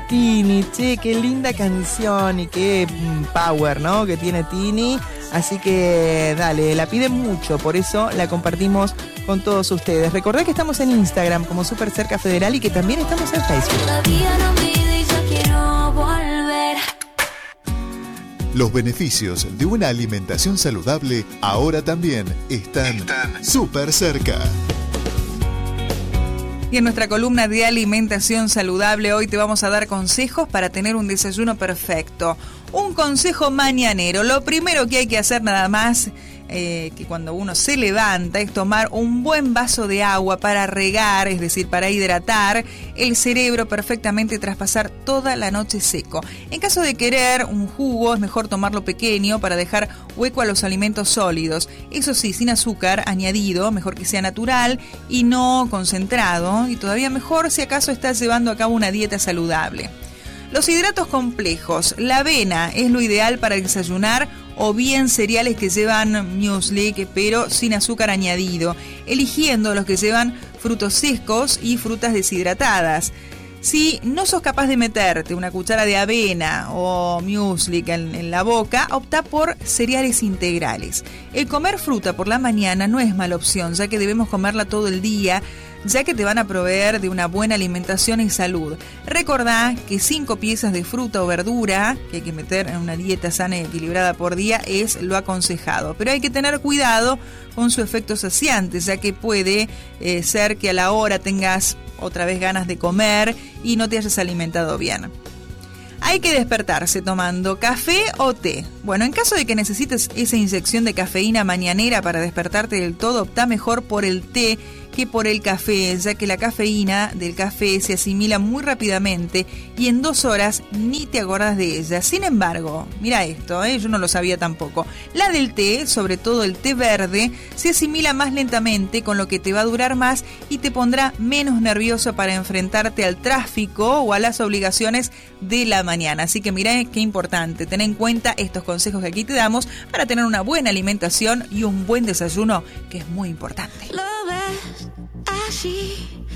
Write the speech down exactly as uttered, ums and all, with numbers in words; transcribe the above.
Tini. Che, qué linda canción y qué power, ¿no? Que tiene Tini. Así que dale, la piden mucho, por eso la compartimos con todos ustedes. Recordad que estamos en Instagram como Super Cerca Federal y que también estamos en Facebook. Todavía no mide y ya quiero volver. Los beneficios de una alimentación saludable ahora también están, están súper cerca. Y en nuestra columna de alimentación saludable hoy te vamos a dar consejos para tener un desayuno perfecto. Un consejo mañanero. Lo primero que hay que hacer nada más eh, que cuando uno se levanta es tomar un buen vaso de agua para regar, es decir, para hidratar el cerebro perfectamente tras pasar toda la noche seco. En caso de querer un jugo es mejor tomarlo pequeño para dejar hueco a los alimentos sólidos. Eso sí, sin azúcar añadido, mejor que sea natural y no concentrado. Y todavía mejor si acaso estás llevando a cabo una dieta saludable. Los hidratos complejos. La avena es lo ideal para desayunar o bien cereales que llevan muesli, pero sin azúcar añadido, eligiendo los que llevan frutos secos y frutas deshidratadas. Si no sos capaz de meterte una cuchara de avena o muesli en, en la boca, opta por cereales integrales. El comer fruta por la mañana no es mala opción, ya que debemos comerla todo el día, ya que te van a proveer de una buena alimentación y salud. Recordá que cinco piezas de fruta o verdura que hay que meter en una dieta sana y equilibrada por día es lo aconsejado. Pero hay que tener cuidado con su efecto saciante, ya que puede eh, ser que a la hora tengas otra vez ganas de comer y no te hayas alimentado bien. Hay que despertarse tomando café o té. Bueno, en caso de que necesites esa inyección de cafeína mañanera para despertarte del todo, opta mejor por el té que por el café, ya que la cafeína del café se asimila muy rápidamente y en dos horas ni te acordás de ella. Sin embargo, mira esto, ¿eh? Yo no lo sabía tampoco. La del té, sobre todo el té verde, se asimila más lentamente, con lo que te va a durar más y te pondrá menos nervioso para enfrentarte al tráfico o a las obligaciones de la mañana. Así que mira qué importante, ten en cuenta estos consejos que aquí te damos para tener una buena alimentación y un buen desayuno, que es muy importante. Lo ves así,